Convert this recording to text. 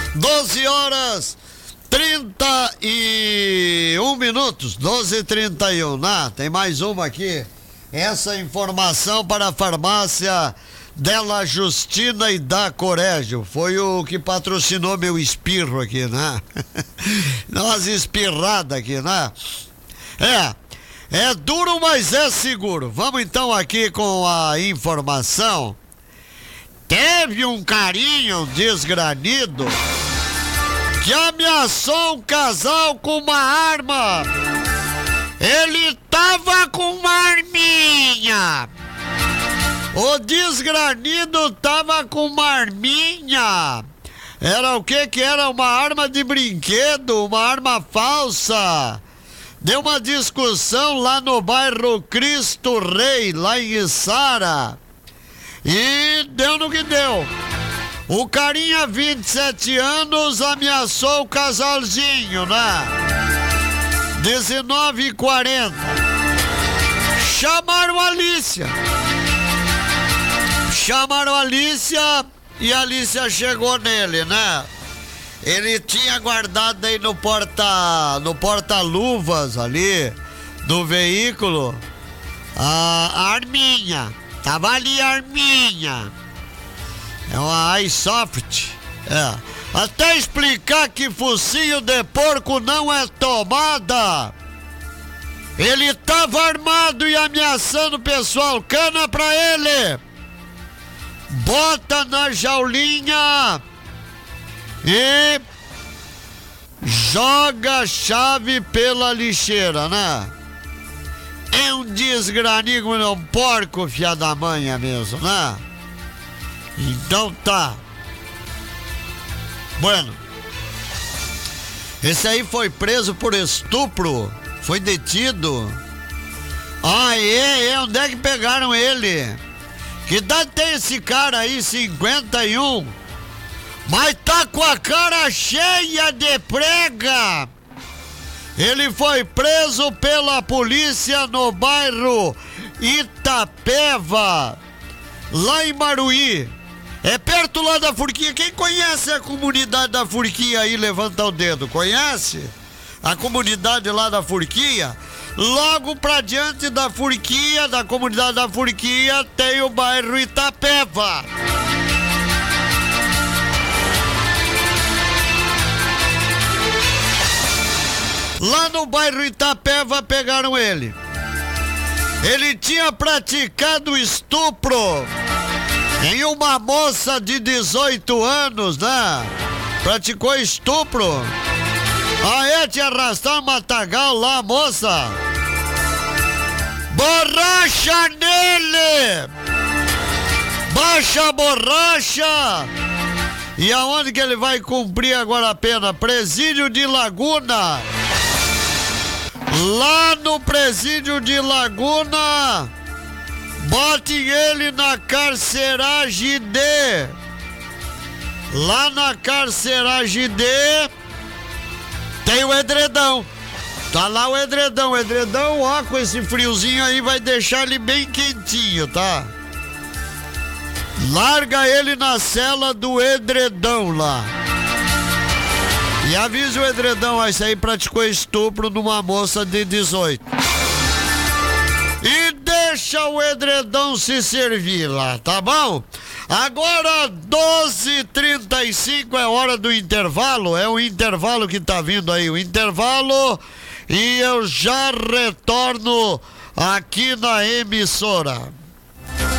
12 horas 31 minutos, 12h31, né? Tem mais uma aqui. Essa informação para a farmácia Della Justina e da Corégio. Foi o que patrocinou meu espirro aqui, né? Umas espirradas aqui, né? É duro, mas é seguro. Vamos então aqui com a informação. Teve um carinho desgranido que ameaçou um casal com uma arma. Ele tava com uma arminha. O desgranido tava com uma arminha. Era o que que era? Uma arma de brinquedo, uma arma falsa. Deu uma discussão lá no bairro Cristo Rei, lá em Içara. E deu no que deu. O carinha, 27 anos, ameaçou o casalzinho, né? 19h40. Chamaram a Alicia e a Alicia chegou nele, né? Ele tinha guardado aí no porta-luvas ali do veículo a arminha. Tava ali a arminha. É uma Airsoft. Até explicar que focinho de porco não é tomada. Ele tava armado e ameaçando o pessoal. Cana pra ele. Bota na jaulinha e joga a chave pela lixeira, né? É um desgranigo, é um porco, filha da manha mesmo, né? Então tá. Bueno, esse aí foi preso por estupro, foi detido. Onde é que pegaram ele? Que idade tem esse cara aí? 51. Mas tá com a cara cheia de prega. Ele foi preso pela polícia no bairro Itapeva, lá em Maruí. É perto lá da Furquinha. Quem conhece a comunidade da Furquinha aí, levanta o dedo. Conhece? A comunidade lá da Furquinha? Logo pra diante da Furquinha, da comunidade da Furquinha, tem o bairro Itapeva. Lá no bairro Itapeva pegaram ele. Ele tinha praticado estupro em uma moça de 18 anos, né? Praticou estupro. Te arrastaram um matagal lá, moça. Borracha nele! Baixa a borracha! E aonde que ele vai cumprir agora a pena? Presídio de Laguna. Lá no presídio de Laguna, botem ele na carceragem D. Lá na carceragem D tem o edredão. Tá lá o edredão. O edredão, ó, com esse friozinho aí vai deixar ele bem quentinho, tá? Larga ele na cela do edredão lá. E avisa o edredão, esse aí praticou estupro numa moça de 18. E deixa o edredão se servir lá, tá bom? Agora 12h35 é hora do intervalo. É o intervalo que tá vindo aí, o intervalo. E eu já retorno aqui na emissora.